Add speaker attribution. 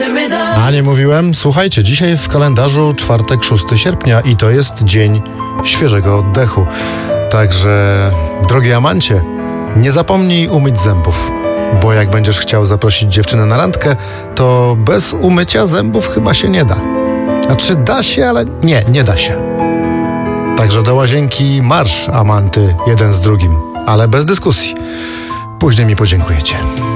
Speaker 1: A nie mówiłem? Słuchajcie, dzisiaj w kalendarzu czwartek 6 sierpnia i to jest dzień świeżego oddechu. Także, drogi amancie, nie zapomnij umyć zębów, bo jak będziesz chciał zaprosić dziewczynę na randkę, to bez umycia zębów chyba się nie da. Znaczy da się, ale nie da się. Także do łazienki marsz, amanty, jeden z drugim, ale bez dyskusji. Później mi podziękujecie.